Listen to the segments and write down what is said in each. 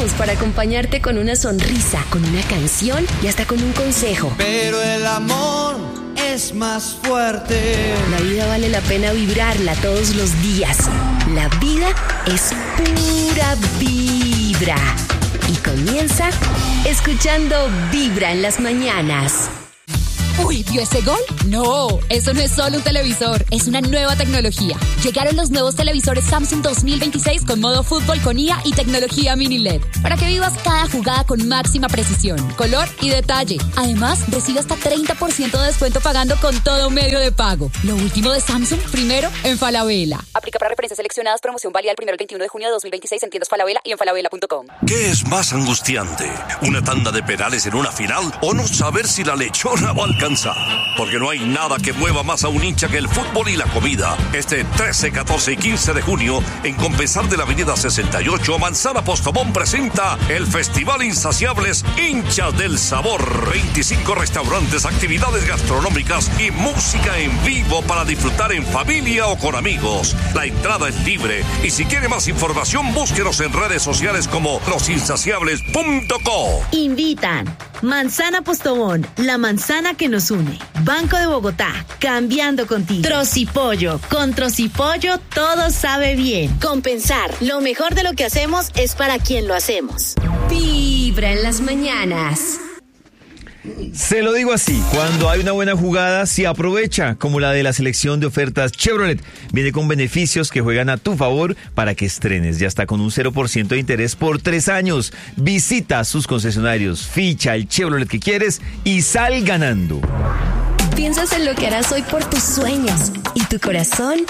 estamos para acompañarte con una sonrisa, con una canción y hasta con un consejo. Pero el amor es más fuerte. La vida vale la pena vibrarla todos los días. La vida es pura vibra. Y comienza escuchando Vibra en las mañanas. Uy, ¿vio ese gol? No, eso no es solo un televisor, es una nueva tecnología. Llegaron los nuevos televisores Samsung 2026 con modo fútbol con IA y tecnología mini LED, para que vivas cada jugada con máxima precisión, color y detalle. Además, recibe hasta 30% de descuento pagando con todo medio de pago. Lo último de Samsung, primero en Falabella. Aplica para referencias seleccionadas, promoción válida el 1 al 21 de junio de 2026 en tiendas Falabella y en falabella.com. ¿Qué es más angustiante? ¿Una tanda de penales en una final o no saber si la lechona va a alcanzar? Porque no hay nada que mueva más a un hincha que el fútbol y la comida. Este 13, 14 y 15 de junio, en Compensar de la Avenida 68, Manzana Postobón presenta el Festival Insaciables Hinchas del Sabor. 25 restaurantes, actividades gastronómicas y música en vivo para disfrutar en familia o con amigos. La entrada es libre y si quiere más información, búsquenos en redes sociales como losinsaciables.co. Invitan Manzana Postobón, la manzana que nos une. Banco de Bogotá, cambiando contigo. Trocipollo, con Trocipollo todo sabe bien. Compensar, lo mejor de lo que hacemos es para quien lo hacemos. Vibra en las mañanas. Se lo digo así, cuando hay una buena jugada se aprovecha, como la de la selección de ofertas Chevrolet. Viene con beneficios que juegan a tu favor para que estrenes, ya está con un 0% de interés por 3 años. Visita sus concesionarios, ficha el Chevrolet que quieres y sal ganando. Piensas en lo que harás hoy por tus sueños y tu corazón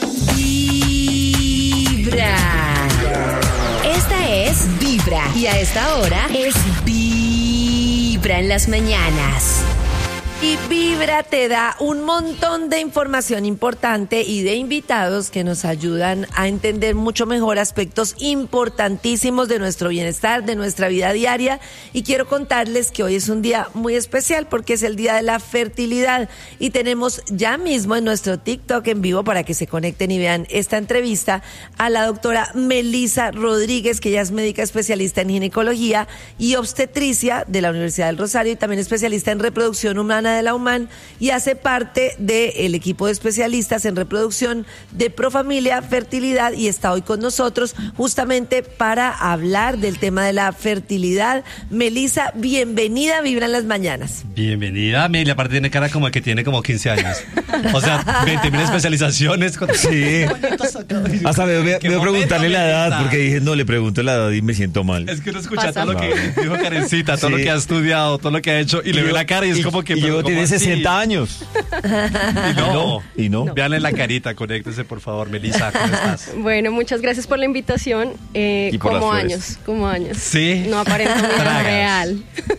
vibra. Esta es Vibra y a esta hora es Vibra en las mañanas. Y Vibra te da un montón de información importante y de invitados que nos ayudan a entender mucho mejor aspectos importantísimos de nuestro bienestar, de nuestra vida diaria. Y quiero contarles que hoy es un día muy especial porque es el día de la fertilidad. Y tenemos ya mismo en nuestro TikTok en vivo, para que se conecten y vean esta entrevista, a la doctora Melissa Rodríguez, que ella es médica especialista en ginecología y obstetricia de la Universidad del Rosario y también especialista en reproducción humana de la UMAN, y hace parte del equipo de especialistas en reproducción de Profamilia Fertilidad, y está hoy con nosotros justamente para hablar del tema de la fertilidad. Melissa, bienvenida a Vibra en las mañanas. Bienvenida, Meli. Aparte tiene cara como que tiene como 15 años. O sea, 20.000 especializaciones. Sí. Hasta me voy a preguntarle la edad, porque dije, no, le pregunto la edad y me siento mal. Es que uno escucha todo lo que dijo Karencita, todo lo que ha estudiado, todo lo que ha hecho, y le ve la cara y es como que... Tiene 60 años. Y no. Veanle la carita, conéctese por favor, Melissa, ¿cómo estás? Bueno, muchas gracias por la invitación. Como años. Sí. No aparenta muy real.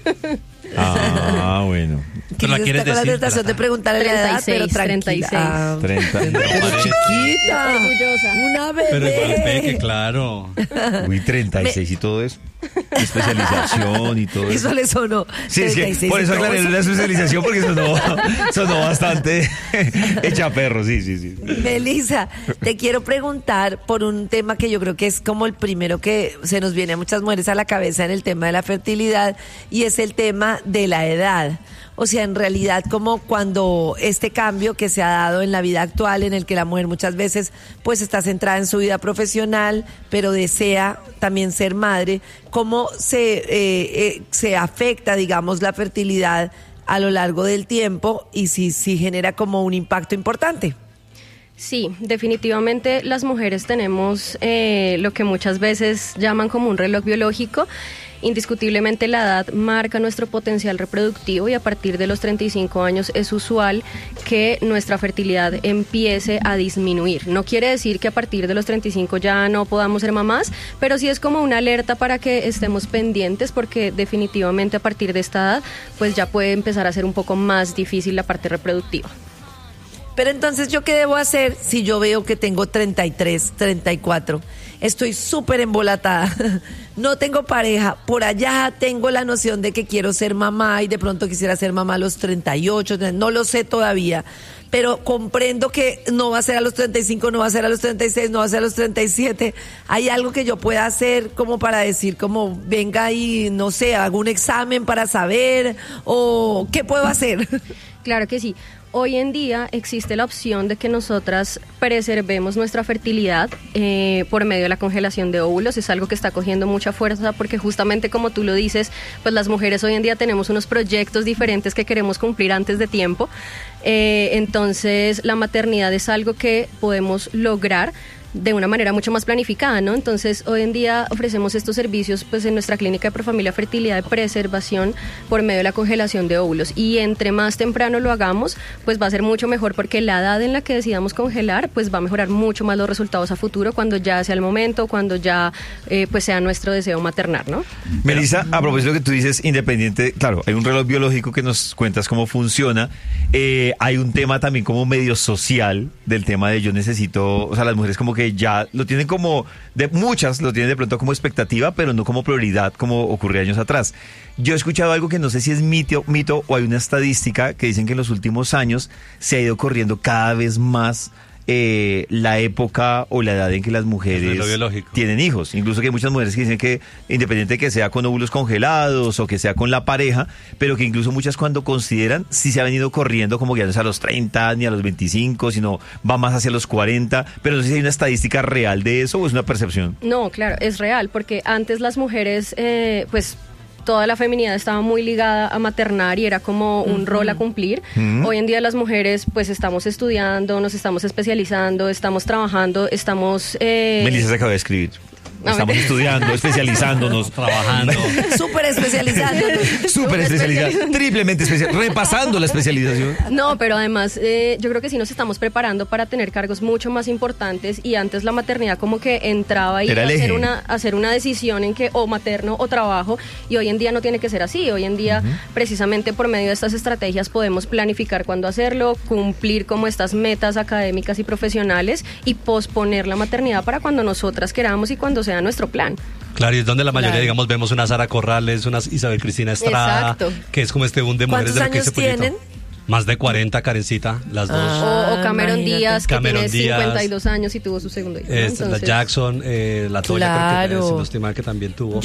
Bueno. ¿Tú la quieres decir? La tentación de preguntarle la edad, pero tranquila. 36. Pero chiquita. Orgullosa. Una bebé. Pero igual peque, claro. Uy, 36 y todo eso. Especialización y todo eso. Eso le sonó. Sí, es que por eso aclaré la especialización, porque sonó bastante hecha perro, sí. Melissa, te quiero preguntar por un tema que yo creo que es como el primero que se nos viene a muchas mujeres a la cabeza en el tema de la fertilidad, y es el tema de la edad. O sea, en realidad, como cuando este cambio que se ha dado en la vida actual, en el que la mujer muchas veces pues está centrada en su vida profesional, pero desea también ser madre, cómo se afecta, digamos, la fertilidad a lo largo del tiempo, y si genera como un impacto importante. Sí, definitivamente las mujeres tenemos lo que muchas veces llaman como un reloj biológico. Indiscutiblemente la edad marca nuestro potencial reproductivo, y a partir de los 35 años es usual que nuestra fertilidad empiece a disminuir. No quiere decir que a partir de los 35 ya no podamos ser mamás, pero sí es como una alerta para que estemos pendientes, porque definitivamente a partir de esta edad pues ya puede empezar a ser un poco más difícil la parte reproductiva. Pero entonces, ¿yo qué debo hacer si yo veo que tengo 33, 34? Estoy súper embolatada, no tengo pareja, por allá tengo la noción de que quiero ser mamá y de pronto quisiera ser mamá a los 38, no lo sé todavía. pero comprendo que no va a ser a los 35, no va a ser a los 36, no va a ser a los 37. ¿Hay algo que yo pueda hacer como para decir, como venga y no sé, hago un examen para saber o qué puedo hacer? Claro que sí. Hoy en día existe la opción de que nosotras preservemos nuestra fertilidad por medio de la congelación de óvulos. Es algo que está cogiendo mucha fuerza porque justamente como tú lo dices, pues las mujeres hoy en día tenemos unos proyectos diferentes que queremos cumplir antes de tiempo. Entonces la maternidad es algo que podemos lograr de una manera mucho más planificada, ¿no? Entonces, hoy en día ofrecemos estos servicios pues en nuestra clínica de Profamilia Fertilidad de preservación por medio de la congelación de óvulos. Y entre más temprano lo hagamos, pues va a ser mucho mejor porque la edad en la que decidamos congelar, pues va a mejorar mucho más los resultados a futuro cuando ya sea el momento, cuando ya pues sea nuestro deseo maternar, ¿no? Melissa, a propósito de lo que tú dices, independiente, claro, hay un reloj biológico que nos cuentas cómo funciona, hay un tema también como medio social del tema de yo necesito, o sea, las mujeres como que ya lo tienen como, muchas lo tienen de pronto como expectativa, pero no como prioridad como ocurría años atrás. Yo he escuchado algo que no sé si es mito o hay una estadística que dicen que en los últimos años se ha ido corriendo cada vez más la época o la edad en que las mujeres tienen hijos. Incluso que hay muchas mujeres que dicen que independiente que sea con óvulos congelados o que sea con la pareja, pero que incluso muchas cuando consideran sí se ha venido corriendo como que ya no es a los 30 ni a los 25, sino va más hacia los 40, pero no sé si hay una estadística real de eso o es una percepción. No, claro, es real, porque antes las mujeres pues toda la feminidad estaba muy ligada a maternar y era como un rol a cumplir. Hoy en día las mujeres pues estamos estudiando, nos estamos especializando, estamos trabajando, estamos... Melissa se acaba de escribir. Estamos estudiando, especializándonos, trabajando. Súper especializándonos. Súper especializado, triplemente especializado, repasando la especialización. No, pero además yo creo que sí nos estamos preparando para tener cargos mucho más importantes y antes la maternidad como que entraba y hacer una decisión en que o materno o trabajo y hoy en día no tiene que ser así. Hoy en día precisamente por medio de estas estrategias podemos planificar cuándo hacerlo, cumplir como estas metas académicas y profesionales y posponer la maternidad para cuando nosotras queramos y cuando sea nuestro plan. Claro, y es donde la mayoría, digamos, vemos una Sara Corrales, una Isabel Cristina Estrada, exacto, que es como este boom de mujeres de lo que ¿Cuántos años tienen? Más de 40, Karencita, las dos. O Cameron Díaz, que Cameron tiene Díaz, 52 años y tuvo su segundo hijo. Entonces... La Jackson, la Toya, claro, creo que si no estoy mal, que también tuvo.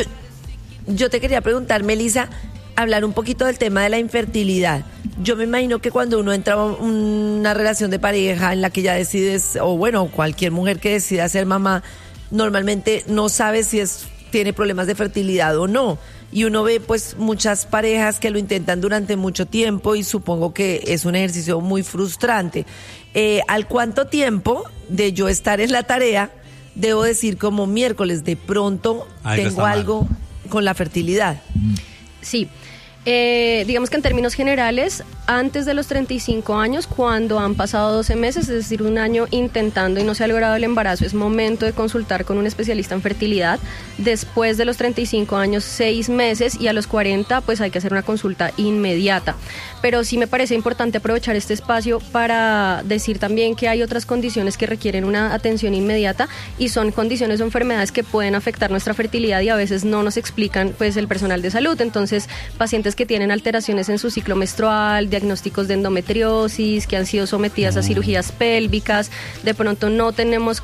Yo te quería preguntar, Melissa, hablar un poquito del tema de la infertilidad. Yo me imagino que cuando uno entra a una relación de pareja en la que ya decides, o bueno, cualquier mujer que decida ser mamá, normalmente no sabe si tiene problemas de fertilidad o no. Y uno ve pues muchas parejas que lo intentan durante mucho tiempo y supongo que es un ejercicio muy frustrante. ¿Al cuánto tiempo de yo estar en la tarea debo decir como miércoles de pronto tengo algo con la fertilidad? Sí. Digamos que en términos generales, antes de los 35 años, cuando han pasado 12 meses, es decir, un año intentando y no se ha logrado el embarazo, es momento de consultar con un especialista en fertilidad. Después de los 35 años, 6 meses y a los 40, pues hay que hacer una consulta inmediata. Pero sí me parece importante aprovechar este espacio para decir también que hay otras condiciones que requieren una atención inmediata y son condiciones o enfermedades que pueden afectar nuestra fertilidad y a veces no nos explican pues el personal de salud. Entonces, pacientes que tienen alteraciones en su ciclo menstrual, diagnósticos de endometriosis, que han sido sometidas a cirugías pélvicas, de pronto no tenemos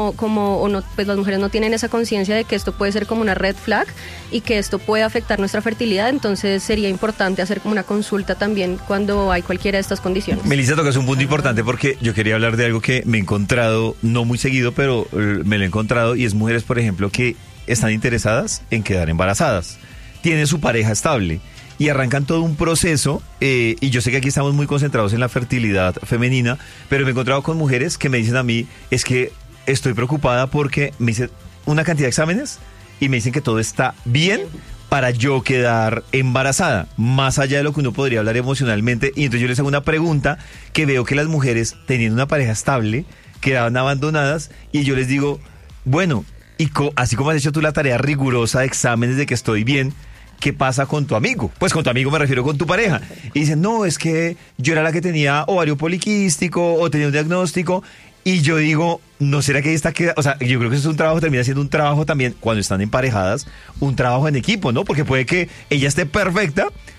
o no, pues las mujeres no tienen esa conciencia de que esto puede ser como una red flag y que esto puede afectar nuestra fertilidad, entonces sería importante hacer como una consulta también cuando hay cualquiera de estas condiciones. Melissa, tocas un punto importante porque yo quería hablar de algo que me he encontrado, no muy seguido, pero me lo he encontrado, y es mujeres, por ejemplo, que están interesadas en quedar embarazadas, tienen su pareja estable y arrancan todo un proceso, y yo sé que aquí estamos muy concentrados en la fertilidad femenina, pero me he encontrado con mujeres que me dicen a mí, es que estoy preocupada porque me hice una cantidad de exámenes y me dicen que todo está bien para yo quedar embarazada, más allá de lo que uno podría hablar emocionalmente, y entonces yo les hago una pregunta que veo que las mujeres, teniendo una pareja estable, quedaban abandonadas, y yo les digo, bueno, y así como has hecho tú la tarea rigurosa de exámenes de que estoy bien, ¿qué pasa con tu amigo? Pues con tu amigo me refiero con tu pareja. Y dicen, no, es que yo era la que tenía ovario poliquístico o tenía un diagnóstico. Y yo digo, ¿no será que esta queda? O sea, yo creo que eso es un trabajo, termina siendo un trabajo también, cuando están emparejadas, un trabajo en equipo, ¿no? Porque puede que ella esté perfecta,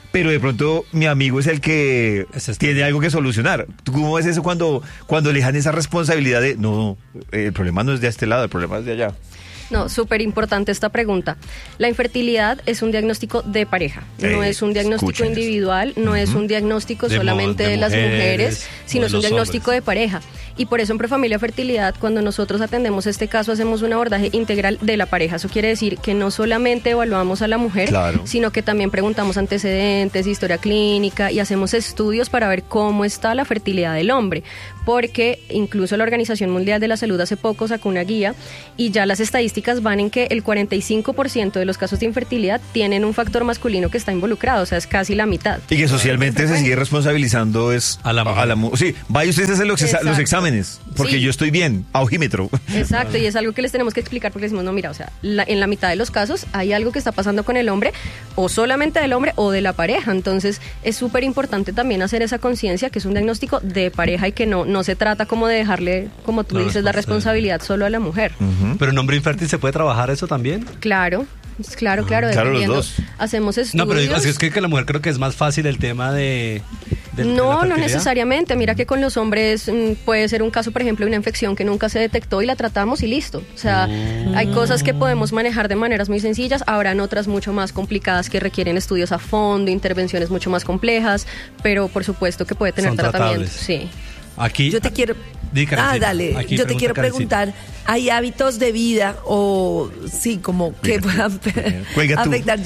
pero de pronto mi amigo es el que tiene algo que solucionar. ¿Tú cómo ves eso cuando le dejan esa responsabilidad de, no, el problema no es de este lado, el problema es de allá? No, súper importante esta pregunta. La infertilidad es un diagnóstico de pareja, no es un diagnóstico individual, no es un diagnóstico solamente de las mujeres, sino es un diagnóstico de pareja. Y por eso en Profamilia Fertilidad, cuando nosotros atendemos este caso, hacemos un abordaje integral de la pareja. Eso quiere decir que no solamente evaluamos a la mujer, sino que también preguntamos antecedentes, historia clínica y hacemos estudios para ver cómo está la fertilidad del hombre. Porque incluso la Organización Mundial de la Salud hace poco sacó una guía y ya las estadísticas van en que el 45% de los casos de infertilidad tienen un factor masculino que está involucrado, o sea, es casi la mitad. Y que socialmente se sigue responsabilizando es a la mujer. Sí, vaya usted a hacer los exámenes, porque yo estoy bien, a ojímetro. Exacto, y es algo que les tenemos que explicar porque decimos, no, mira, o sea, en la mitad de los casos hay algo que está pasando con el hombre, o solamente del hombre o de la pareja. Entonces, es súper importante también hacer esa conciencia que es un diagnóstico de pareja y que no se trata como de dejarle, como tú dices, la responsabilidad solo a la mujer. Pero en hombre infértil se puede trabajar eso también. Claro, los dos. Hacemos estudios. No, pero digo, es que la mujer creo que es más fácil el tema de no necesariamente. Mira que con los hombres puede ser un caso, por ejemplo, de una infección que nunca se detectó y la tratamos y listo. O sea, hay cosas que podemos manejar de maneras muy sencillas, habrán otras mucho más complicadas que requieren estudios a fondo, intervenciones mucho más complejas, pero por supuesto que puede tener tratamiento. Sí. Aquí yo te quiero yo te quiero preguntar, ¿hay hábitos de vida o sí, como que puedan afectar?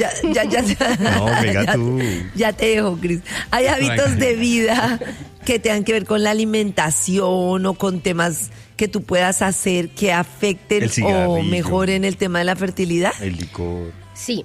Ya te dejo, Cris. ¿Hay hábitos de vida que tengan que ver con la alimentación o con temas que tú puedas hacer que afecten o mejoren el tema de la fertilidad? El licor. Sí.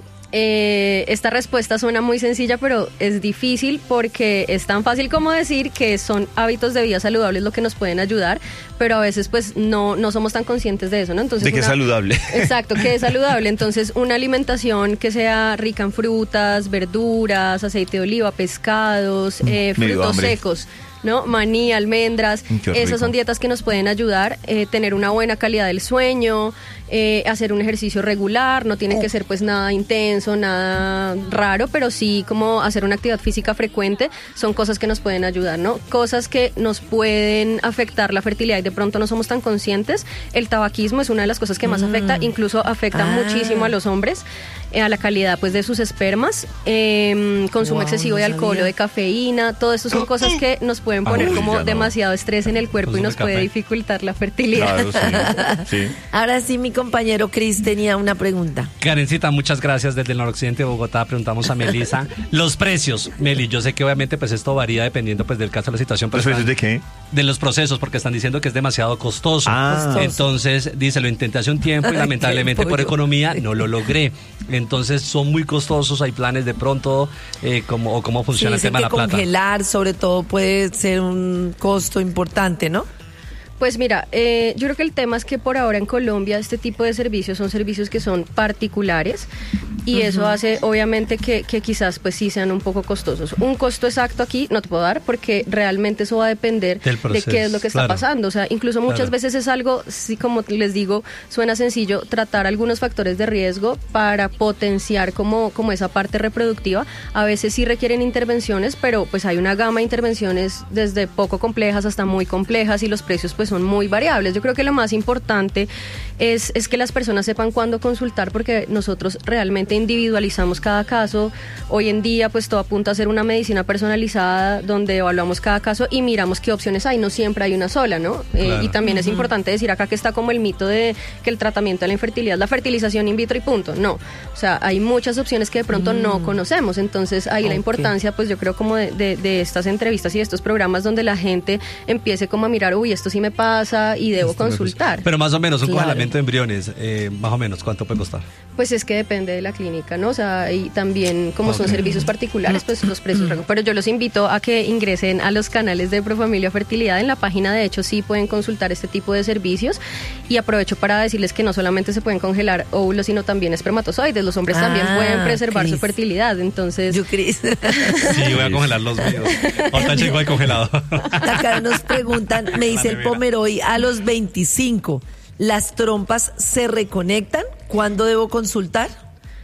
Esta respuesta suena muy sencilla, pero es difícil porque es tan fácil como decir que son hábitos de vida saludables lo que nos pueden ayudar, pero a veces pues no somos tan conscientes de eso, ¿no? Entonces, de que es saludable. Exacto, que es saludable. Entonces, una alimentación que sea rica en frutas, verduras, aceite de oliva, pescados, frutos secos, ¿no? Maní, almendras, esas son dietas que nos pueden ayudar, tener una buena calidad del sueño, hacer un ejercicio regular, no tiene que ser pues nada intenso, nada raro, pero sí como hacer una actividad física frecuente, son cosas que nos pueden ayudar, ¿no? Cosas que nos pueden afectar la fertilidad y de pronto no somos tan conscientes. El tabaquismo es una de las cosas que más afecta, incluso afecta muchísimo a los hombres, a la calidad pues de sus espermas, consumo excesivo de alcohol o de cafeína, todo eso son cosas que nos pueden poner como demasiado estrés en el cuerpo y nos puede dificultar la fertilidad. Claro, sí. Ahora sí, mi compañero Cris tenía una pregunta. Karencita, muchas gracias. Desde el noroccidente de Bogotá preguntamos a Melissa los precios. Meli, yo sé que obviamente pues esto varía dependiendo pues del caso de la situación. ¿Los precios de qué? De los procesos, porque están diciendo que es demasiado costoso. Entonces, dice, lo intenté hace un tiempo y lamentablemente por economía no lo logré. Entonces son muy costosos, hay planes de pronto, cómo funciona el tema de la plata. Congelar sobre todo puede ser un costo importante, ¿no? Pues mira, yo creo que el tema es que por ahora en Colombia este tipo de servicios son servicios que son particulares y eso hace obviamente que quizás pues sí sean un poco costosos. Un costo exacto aquí no te puedo dar porque realmente eso va a depender de qué es lo que está pasando. O sea, incluso muchas veces es algo, sí, como les digo, suena sencillo, tratar algunos factores de riesgo para potenciar como esa parte reproductiva. A veces sí requieren intervenciones, pero pues hay una gama de intervenciones desde poco complejas hasta muy complejas y los precios pues son muy variables. Yo creo que lo más importante es que las personas sepan cuándo consultar porque nosotros realmente individualizamos cada caso. Hoy en día pues todo apunta a hacer una medicina personalizada donde evaluamos cada caso y miramos qué opciones hay, no siempre hay una sola, ¿no? Claro. Y también es importante decir acá que está como el mito de que el tratamiento de la infertilidad es la fertilización in vitro y punto, no. O sea, hay muchas opciones que de pronto no conocemos, entonces ahí la importancia pues yo creo como de estas entrevistas y de estos programas donde la gente empiece como a mirar, uy, esto sí me pasa y debo consultar. Pero más o menos un congelamiento de embriones, más o menos, ¿cuánto puede costar? Pues es que depende de la clínica, ¿no? O sea, y también como son servicios particulares, pues los precios. Pero yo los invito a que ingresen a los canales de Profamilia Fertilidad. En la página, de hecho, sí pueden consultar este tipo de servicios. Y aprovecho para decirles que no solamente se pueden congelar óvulos, sino también espermatozoides. Los hombres también pueden preservar su fertilidad. Entonces... Yo, Cris. Sí, voy a congelar los míos. Ahorita llego al congelado. Acá nos preguntan, me dice el Pomeroy, a los 25, ¿las trompas se reconectan? ¿Cuándo debo consultar?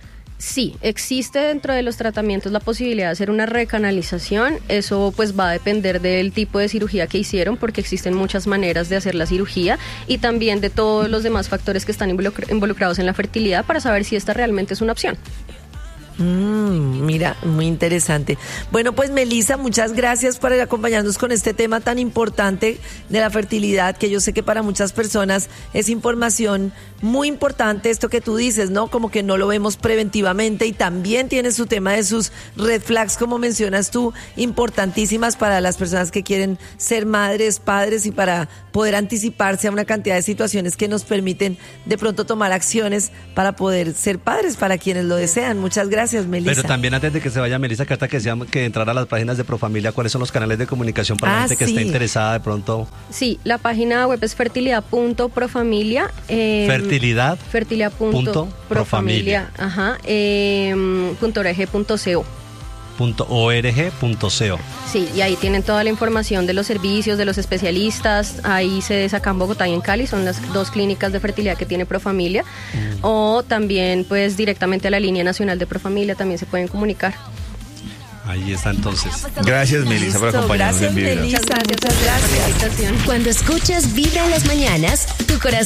Sí, existe dentro de los tratamientos la posibilidad de hacer una recanalización. Eso pues va a depender del tipo de cirugía que hicieron, porque existen muchas maneras de hacer la cirugía y también de todos los demás factores que están involucrados en la fertilidad para saber si esta realmente es una opción. Mira, muy interesante. Bueno, pues Melissa, muchas gracias por acompañarnos con este tema tan importante de la fertilidad, que yo sé que para muchas personas es información muy importante esto que tú dices, ¿no? Como que no lo vemos preventivamente, y también tiene su tema de sus red flags, como mencionas tú, importantísimas para las personas que quieren ser madres, padres, y para poder anticiparse a una cantidad de situaciones que nos permiten de pronto tomar acciones para poder ser padres para quienes lo desean. Muchas gracias, Melissa. Pero también, antes de que se vaya Melissa, Carta, que decíamos que entrar a las páginas de Profamilia, ¿cuáles son los canales de comunicación para la gente que esté interesada de pronto? Sí, la página web es fertilidad.profamilia. Fertilidad.profamilia. Ajá. .org.co. .org.co. Sí, y ahí tienen toda la información de los servicios, de los especialistas. Hay sedes acá en Bogotá y en Cali, son las 2 clínicas de fertilidad que tiene Profamilia. O también pues directamente a la línea nacional de Profamilia también se pueden comunicar. Ahí está entonces. Gracias, Melissa, por acompañarnos en Vibra. Muchas gracias. Cuando escuchas Vibra en las mañanas, tu corazón